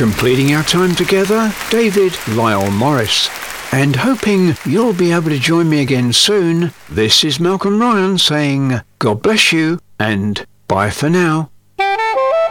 Completing our time together, David Lyle Morris. And hoping you'll be able to join me again soon, this is Malcolm Ryan saying God bless you and bye for now.